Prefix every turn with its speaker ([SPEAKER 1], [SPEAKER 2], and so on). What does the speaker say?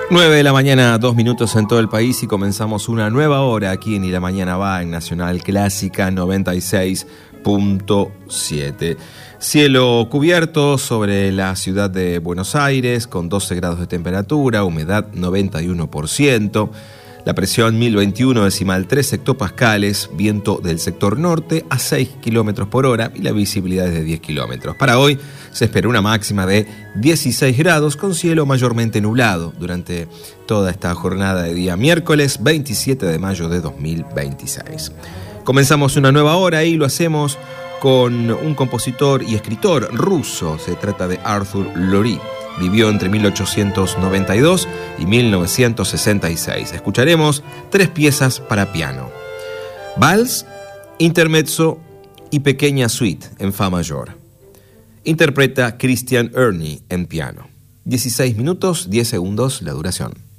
[SPEAKER 1] 9 de la mañana, 2 minutos en todo el país y comenzamos una nueva hora aquí en Y la Mañana Va en Nacional Clásica 96.7. Cielo cubierto sobre la ciudad de Buenos Aires con 12 grados de temperatura, humedad 91%. La presión 1021,3 hectopascales, viento del sector norte a 6 kilómetros por hora y la visibilidad es de 10 kilómetros. Para hoy se espera una máxima de 16 grados con cielo mayormente nublado durante toda esta jornada de día miércoles 27 de mayo de 2026. Comenzamos una nueva hora y lo hacemos con un compositor y escritor ruso. Se trata de Arthur Loree. Vivió entre 1892 y 1966. Escucharemos 3 piezas para piano: Vals, Intermezzo y Pequeña Suite en Fa mayor. Interpreta Christian Erny en piano. 16 minutos, 10 segundos la duración.